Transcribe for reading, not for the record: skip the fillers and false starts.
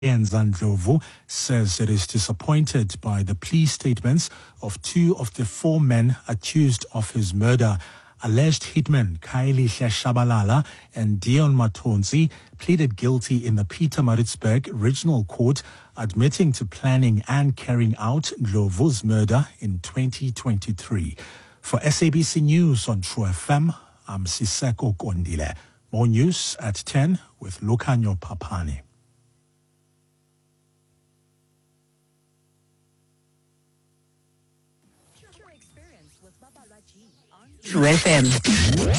Ndlovu says it is disappointed by the plea statements of two of the four men accused of his murder. Alleged hitmen Kylie Shabalala and Dion Matonzi pleaded guilty in the Pietermaritzburg Regional Court, admitting to planning and carrying out Ndlovu's murder in 2023. For SABC News on True FM, I'm Siseko Kondile. More news at 10 with Lucanyo Papani. True FM.